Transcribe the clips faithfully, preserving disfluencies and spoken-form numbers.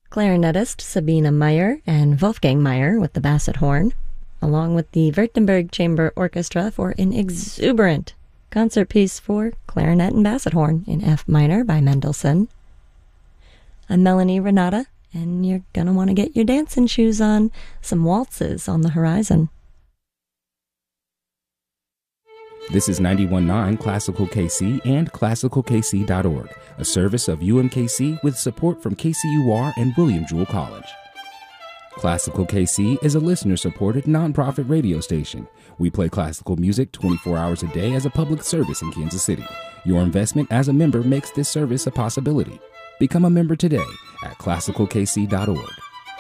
clarinetist Sabine Meyer and Wolfgang Meyer with the basset horn, along with the Württemberg Chamber Orchestra for an exuberant concert piece for clarinet and basset horn in F minor by Mendelssohn. I'm Melanie Renata, and you're gonna want to get your dancing shoes on. Some waltzes on the horizon. This is ninety-one point nine Classical K C and classical k c dot org, a service of U M K C with support from K C U R and William Jewell College. Classical K C is a listener-supported nonprofit radio station. We play classical music twenty-four hours a day as a public service in Kansas City. Your investment as a member makes this service a possibility. Become a member today at classical k c dot org.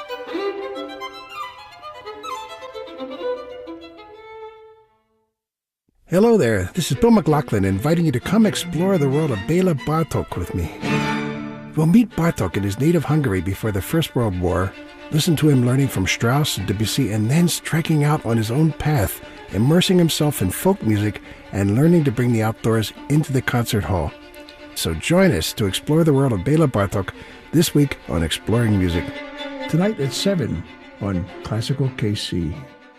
Hello there, this is Bill McLaughlin inviting you to come explore the world of Bela Bartok with me. We'll meet Bartok in his native Hungary before the First World War, listen to him learning from Strauss and Debussy, and then striking out on his own path, immersing himself in folk music and learning to bring the outdoors into the concert hall. So join us to explore the world of Bela Bartok this week on Exploring Music. Tonight at seven on Classical K C.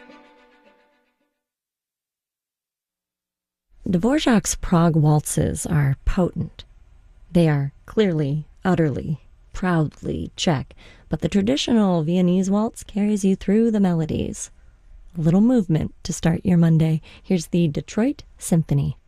Dvorak's Prague waltzes are potent. They are clearly, utterly, proudly Czech, but the traditional Viennese waltz carries you through the melodies. A little movement to start your Monday. Here's the Detroit Symphony.